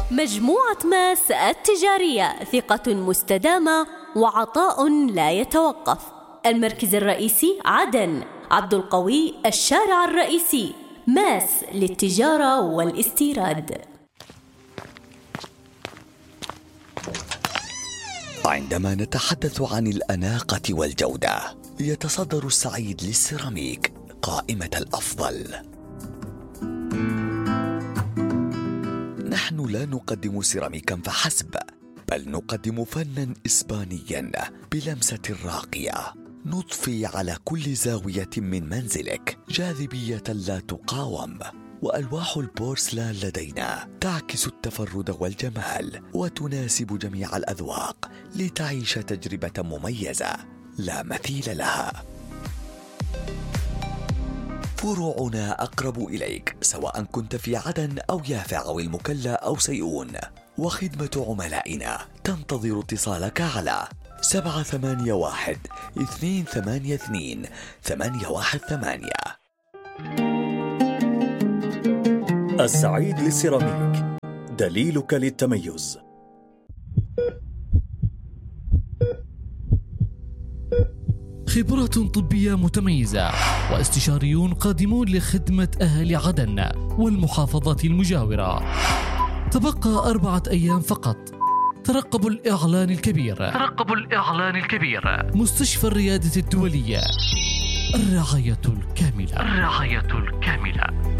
مجموعة ماس التجارية، ثقة مستدامة وعطاء لا يتوقف. المركز الرئيسي عدن، عبد القوي الشارع الرئيسي. ماس للتجارة والاستيراد. عندما نتحدث عن الأناقة والجودة، يتصدر السعيد للسيراميك قائمة الأفضل. نحن لا نقدم سيراميكا فحسب، بل نقدم فناً إسبانياً بلمسة راقية، نضفي على كل زاوية من منزلك جاذبية لا تقاوم. وألواح البورسلان لدينا تعكس التفرد والجمال وتناسب جميع الأذواق لتعيش تجربة مميزة لا مثيل لها. فروعنا أقرب إليك سواء كنت في عدن أو يافع أو المكلا أو سيئون، وخدمة عملائنا تنتظر اتصالك على 781-282-818. السعيد للسيراميك، دليلك للتميز. خبرات طبية متميزة واستشاريون قادمون لخدمة أهل عدن والمحافظات المجاورة. تبقى 4 أيام فقط. ترقبوا الإعلان الكبير. مستشفى الريادة الدولية، الرعاية الكاملة.